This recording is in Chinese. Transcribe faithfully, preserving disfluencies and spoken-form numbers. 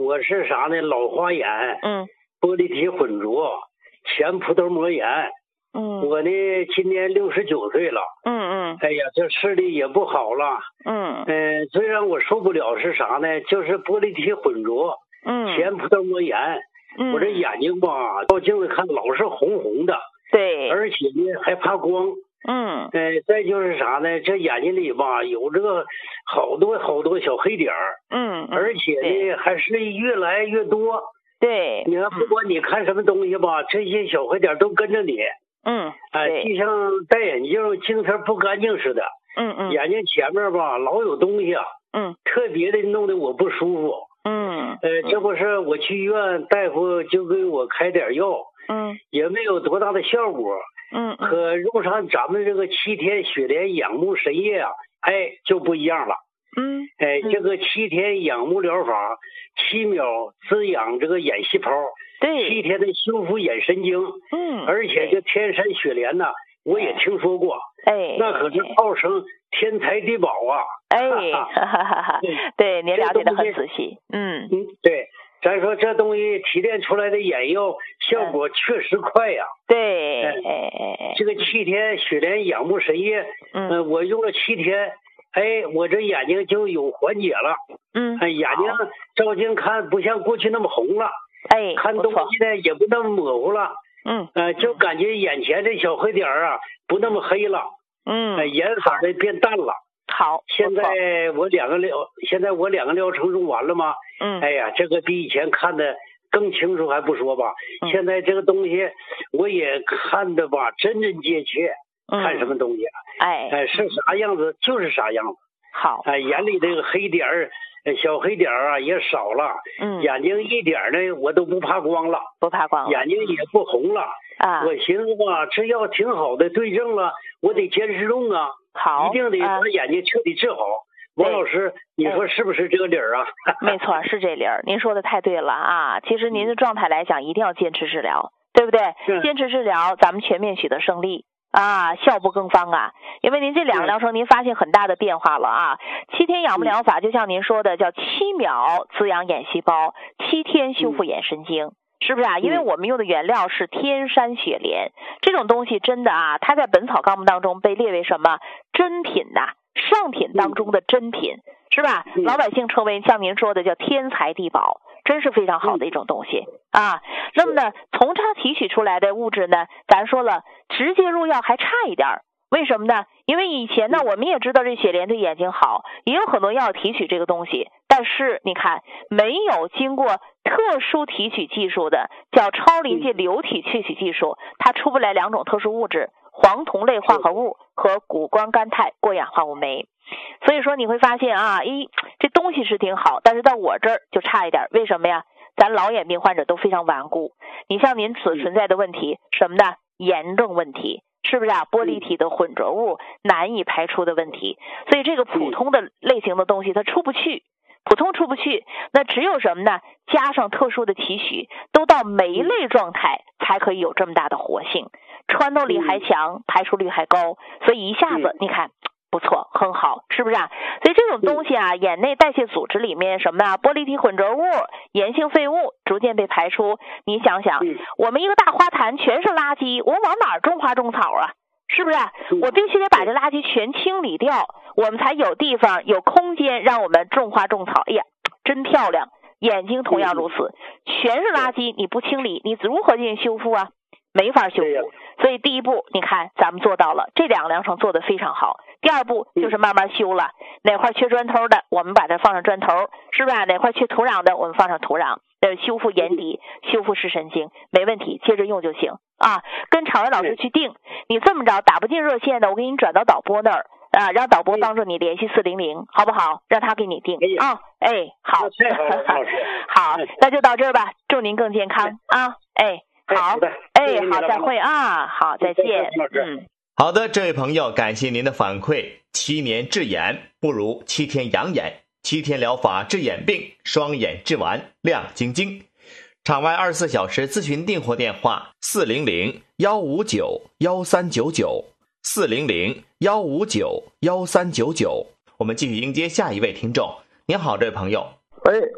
我是啥呢？老花眼， 嗯， 玻璃体混浊，前葡萄膜炎。 嗯， 我呢今年六十九岁了。 嗯嗯， 哎呀，这视力也不好了。 嗯嗯、呃，最让我受不了是啥呢？就是玻璃体混浊， 嗯， 前葡萄膜炎。 嗯， 我这眼睛吧，照镜子看老是红红的， 对， 而且呢还怕光。 嗯， 呃，再就是啥呢？这眼睛里吧有这个好多好多小黑点儿。 嗯， 而且呢还是越来越多。 对， 你看，不管你看什么东西吧，这些小黑点都跟着你。 嗯， 哎、呃，就像戴眼镜镜片不干净似的。 嗯嗯， 眼睛前面吧老有东西啊。 嗯， 特别的弄得我不舒服。 嗯， 呃，这不是我去医院，大夫就给我开点药。 嗯， 也没有多大的效果。 嗯， 可用上咱们这个七天雪莲养目神液啊，哎，就不一样了。 嗯， 哎，这个七天养目疗法，七秒滋养这个眼细胞， 对， 七天的修复眼神经。 嗯， 而且这天山雪莲呢，我也听说过。 哎， 那可是号称天才地宝啊。 哎，哈哈哈哈，对，您了解的很仔细。嗯嗯，对。咱说这东西提炼出来的眼药效果确实快呀。 对， 哎哎，这个七天雪莲养目神液， 嗯、 呃，我用了七天，哎，我这眼睛就有缓解了。 嗯， 哎，眼睛照镜看不像过去那么红了。 哎， 看东西呢也不那么模糊了。 嗯， 呃，就感觉眼前这小黑点啊不那么黑了。 嗯， 呃，颜色的变淡了。 好， 现在我两个疗，现在我两个疗程用完了吗？ 嗯， 哎呀，这个比以前看的更清楚还不说吧， 嗯、 现在这个东西我也看的吧真真切切。嗯、看什么东西？ 哎， 哎，是啥样子就是啥样子。 好， 哎，眼里这个黑点儿、小黑点儿啊也少了。 嗯， 眼睛一点呢我都不怕光了， 不怕光了， 眼睛也不红了。 啊， 我寻思吧，这药挺好的，对症了，我得坚持用啊。 好， 一定得把眼睛彻底治好。啊、王老师，你说是不是这个理儿啊？ 没错，是这理儿。您说的太对了啊！其实您的状态来讲，一定要坚持治疗，对不对？坚持治疗，咱们全面取得胜利啊，效不更方啊！因为您这两个疗程，您发现很大的变化了啊。七天养目疗法，就像您说的，叫七秒滋养眼细胞，七天修复眼神经。嗯，是不是啊？因为我们用的原料是天山雪莲，这种东西真的啊，它在《本草纲目》当中被列为什么珍品呐、啊？上品当中的珍品，是吧？老百姓称为像您说的叫天才地宝，真是非常好的一种东西啊。那么呢，从它提取出来的物质呢，咱说了，直接入药还差一点。为什么呢？因为以前呢，我们也知道这雪莲对眼睛好，也有很多药提取这个东西，但是你看，没有经过特殊提取技术的，叫超临界流体萃取技术，它出不来两种特殊物质，黄酮类化合物和谷胱甘肽过氧化物酶。所以说你会发现啊，咦，这东西是挺好，但是到我这儿就差一点。为什么呀？咱老眼病患者都非常顽固，你像您所存在的问题什么呢？炎症问题。是不是啊？玻璃体的混浊物难以排出的问题，所以这个普通的类型的东西它出不去，普通出不去，那只有什么呢？加上特殊的提取，都到酶类状态才可以有这么大的活性，穿透力还强，排出率还高，所以一下子你看不错，很好，是不是啊？所以这种东西啊，眼内代谢组织里面什么呢？玻璃体混浊物、炎性废物逐渐被排出。你想想，我们一个大花坛全是垃圾，我往哪儿种花种草啊？是不是？我必须得把这垃圾全清理掉，我们才有地方、有空间让我们种花种草。哎呀，真漂亮！眼睛同样如此，全是垃圾，你不清理，你如何进行修复啊？没法修复。所以第一步，你看咱们做到了，这两个疗程做得非常好。第二步就是慢慢修了，哪块缺砖头的，我们把它放上砖头，是吧？哪块缺土壤的，我们放上土壤。呃，修复眼底，修复视神经，没问题，接着用就行啊。跟常文老师去定，你这么着打不进热线的，我给你转到导播那儿啊，让导播帮助你联系四零零，好不好？让他给你定啊。哎，好，好，那就到这儿吧，祝您更健康啊。哎。好，哎，好，再会啊，好，再见，嗯， 好的，这位朋友，感谢您的反馈。七年治眼不如七天养眼，七天疗法治眼病，双眼治完亮晶晶。场外二十四小时咨询订货电话：四零零幺五九幺三九九，四零零幺五九幺三九九。我们继续迎接下一位听众。您好，这位朋友。 喂。